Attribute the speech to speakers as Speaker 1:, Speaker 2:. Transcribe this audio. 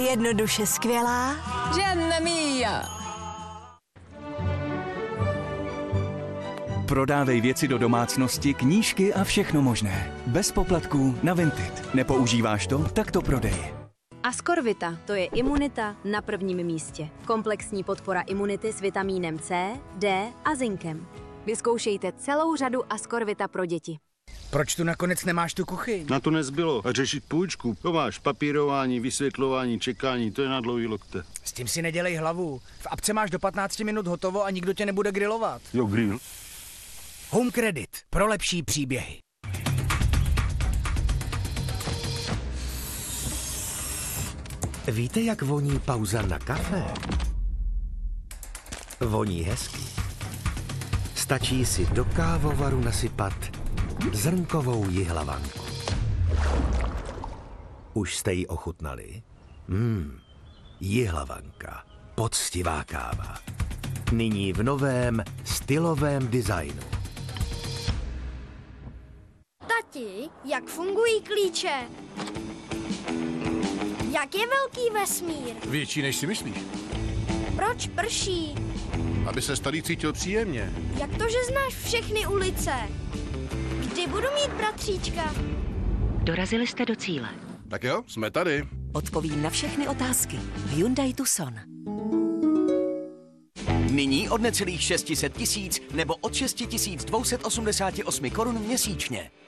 Speaker 1: Jednoduše skvělá.
Speaker 2: Gianna mia!
Speaker 3: Prodávej věci do domácnosti, knížky a všechno možné. Bez poplatků na Vinted. Nepoužíváš to? Tak to prodej.
Speaker 4: Ascorvita, to je imunita na prvním místě. Komplexní podpora imunity s vitamínem C, D a zinkem. Vyzkoušejte celou řadu Ascorvita pro děti.
Speaker 5: Proč tu nakonec nemáš tu kuchyň?
Speaker 6: Na to nezbylo. A řešit půjčku. To máš papírování, vysvětlování, čekání, to je na dlouhý lokte.
Speaker 5: S tím si nedělej hlavu. V apce máš do 15 minut hotovo a nikdo tě nebude grilovat.
Speaker 6: Jo, grill.
Speaker 5: Home Credit. Pro lepší příběhy.
Speaker 7: Víte, jak voní pauza na kafe? Voní hezky. Stačí si do kávovaru nasypat zrnkovou jihlavanku. Už jste ji ochutnali? Jihlavanka. Poctivá káva. Nyní v novém stylovém designu.
Speaker 8: Tati, jak fungují klíče? Jak je velký vesmír?
Speaker 9: Větší, než si myslíš.
Speaker 8: Proč prší?
Speaker 9: Aby se tady cítil příjemně.
Speaker 8: Jak to, že znáš všechny ulice? Kdy budu mít bratříčka?
Speaker 1: Dorazili jste do cíle.
Speaker 9: Tak jo, jsme tady.
Speaker 1: Odpoví na všechny otázky. Hyundai Tucson.
Speaker 10: Nyní od necelých 600 000 nebo od 6 288 korun měsíčně.